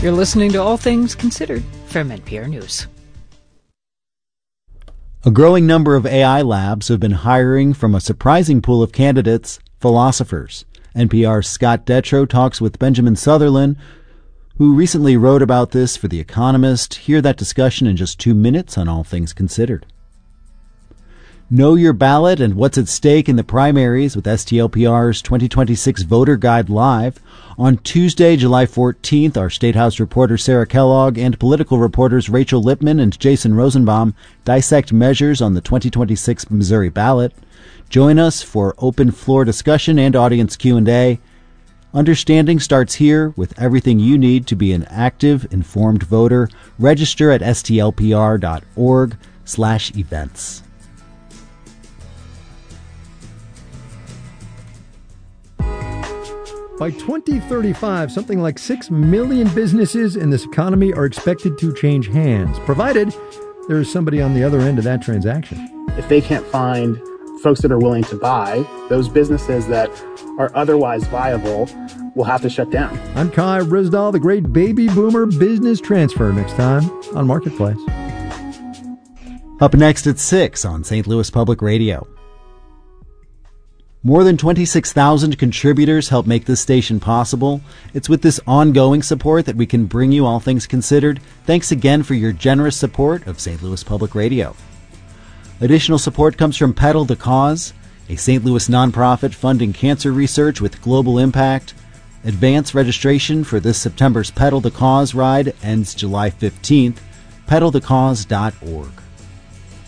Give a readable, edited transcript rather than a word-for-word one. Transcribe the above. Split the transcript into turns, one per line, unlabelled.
You're listening to All Things Considered from NPR News.
A growing number of AI labs have been hiring from a surprising pool of candidates, philosophers. NPR's Scott Detrow talks with Benjamin Sutherland, who recently wrote about this for The Economist. Hear that discussion in just 2 minutes on All Things Considered. Know your ballot and what's at stake in the primaries with STLPR's 2026 Voter Guide Live. On Tuesday, July 14th, our State House reporter Sarah Kellogg and political reporters Rachel Lippman and Jason Rosenbaum dissect measures on the 2026 Missouri ballot. Join us for open floor discussion and audience Q&A. Understanding starts here with everything you need to be an active, informed voter. Register at stlpr.org/events.
By 2035, something like 6 million businesses in this economy are expected to change hands, provided there is somebody on the other end of that transaction.
If they can't find folks that are willing to buy, those businesses that are otherwise viable will have to shut down.
I'm Kai Ryssdal, the great baby boomer business transfer, next time on Marketplace.
Up next at 6 on St. Louis Public Radio. More than 26,000 contributors help make this station possible. It's with this ongoing support that we can bring you All Things Considered. Thanks again for your generous support of St. Louis Public Radio. Additional support comes from Pedal the Cause, a St. Louis nonprofit funding cancer research with global impact. Advance registration for this September's Pedal the Cause ride ends July 15th. pedalthecause.org.